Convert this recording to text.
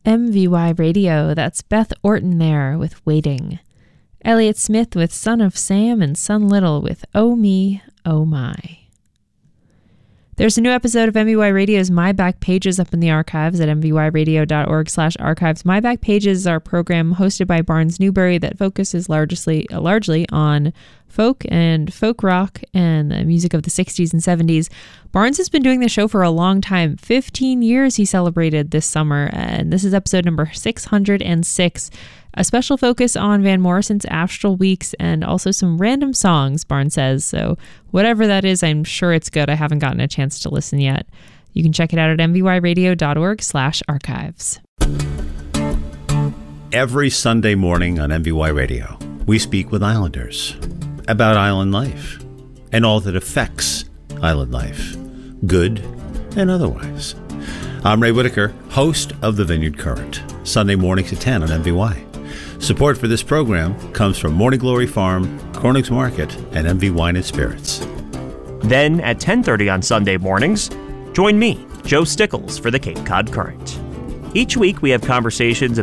MVY Radio, that's Beth Orton there with Waiting. Elliott Smith with Son of Sam and Son Little with Oh Me, Oh My. There's a new episode of MVY Radio's My Back Pages up in the archives at mvyradio.org/archives. My Back Pages are a program hosted by Barnes Newberry that focuses largely on folk and folk rock and the music of the 60s and 70s. Barnes has been doing the show for a long time. 15 years he celebrated this summer, and this is episode number 606. A special focus on Van Morrison's Astral Weeks and also some random songs, Barnes says. So whatever that is, I'm sure it's good. I haven't gotten a chance to listen yet. You can check it out at mvyradio.org/archives. Every Sunday morning on MVY Radio, we speak with Islanders about island life and all that affects island life, good and otherwise. I'm Ray Whitaker, host of the Vineyard Current, Sunday mornings at 10 on MVY. Support for this program comes from Morning Glory Farm, Corning's Market, and MV Wine & Spirits. Then at 10:30 on Sunday mornings, join me, Joe Stickles, for the Cape Cod Current. Each week we have conversations